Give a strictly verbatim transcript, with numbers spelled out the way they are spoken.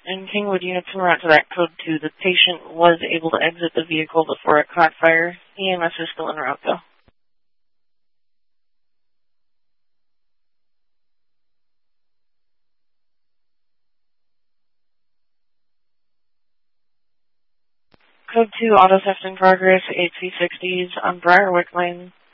In Kingwood, units en route to that code two. The patient was able to exit the vehicle before it caught fire. E M S is still en route, though. Code two, auto theft in progress, H C sixties on Briarwick Lane.